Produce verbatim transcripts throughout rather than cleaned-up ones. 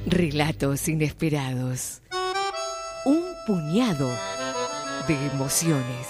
Relatos inesperados. Un puñado de emociones.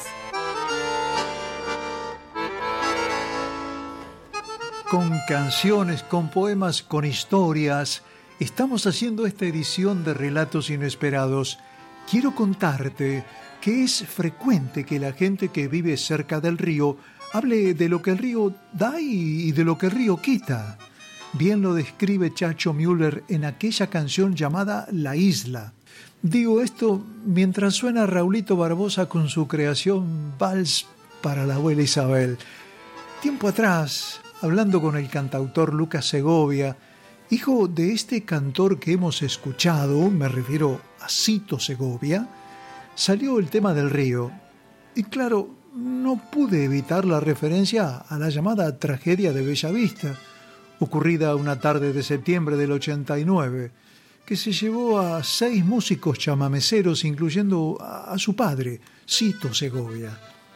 Con canciones, con poemas, con historias, estamos haciendo esta edición de Relatos Inesperados. Quiero contarte que es frecuente que la gente que vive cerca del río hable de lo que el río da y de lo que el río quita. Bien lo describe Chacho Müller en aquella canción llamada La Isla. Digo esto mientras suena Raulito Barbosa con su creación Vals para la abuela Isabel. Tiempo atrás, hablando con el cantautor Lucas Segovia, hijo de este cantor que hemos escuchado, me refiero a Cito Segovia, salió el tema del río. Y claro, no pude evitar la referencia a la llamada tragedia de Bellavista, ocurrida una tarde de septiembre del ochenta y nueve, que se llevó a seis músicos chamameceros, incluyendo a, a su padre, Cito Segovia.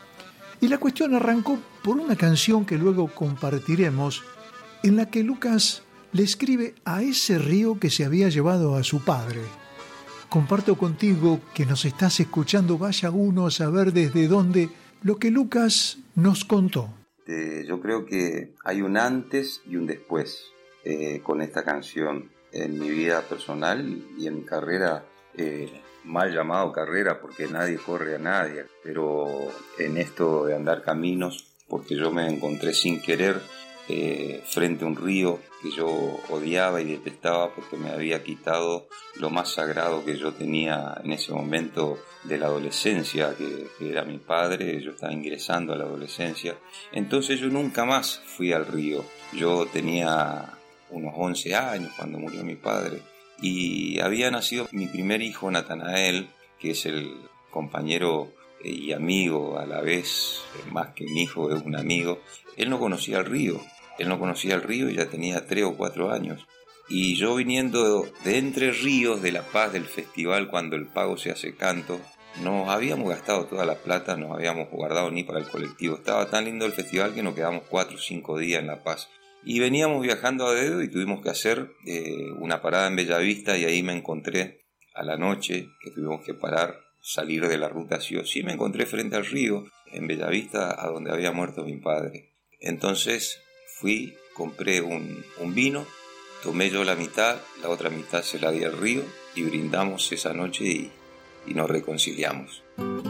Y la cuestión arrancó por una canción que luego compartiremos, en la que Lucas le escribe a ese río que se había llevado a su padre. Comparto contigo, que nos estás escuchando, vaya uno a saber desde dónde, lo que Lucas nos contó. Eh, yo creo que hay un antes y un después eh, con esta canción en mi vida personal y en mi carrera, eh, mal llamado carrera porque nadie corre a nadie, pero en esto de andar caminos, porque yo me encontré sin querer eh, frente a un río que yo odiaba y detestaba porque me había quitado lo más sagrado que yo tenía en ese momento de la adolescencia, que, que era mi padre. Yo estaba ingresando a la adolescencia, entonces yo nunca más fui al río. Yo tenía unos once años cuando murió mi padre y había nacido mi primer hijo, Natanael, que es el compañero y amigo a la vez, más que un hijo, es un amigo. Él no conocía el río, él no conocía el río y ya tenía tres o cuatro años. Y yo viniendo de Entre Ríos, de La Paz, del festival Cuando el Pago se hace canto, nos habíamos gastado toda la plata, no habíamos guardado ni para el colectivo. Estaba tan lindo el festival que nos quedamos cuatro o cinco días en La Paz. Y veníamos viajando a dedo y tuvimos que hacer eh, una parada en Bellavista, y ahí me encontré a la noche, que tuvimos que parar, salir de la ruta sí o sí, me encontré frente al río, en Bellavista, a donde había muerto mi padre. Entonces fui, compré un, un vino, tomé yo la mitad, la otra mitad se la di al río y brindamos esa noche y, y nos reconciliamos.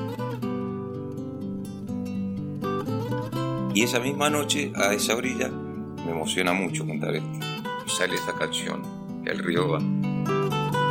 Y esa misma noche, a esa orilla, me emociona mucho contar esto. Y sale esta canción, El río va.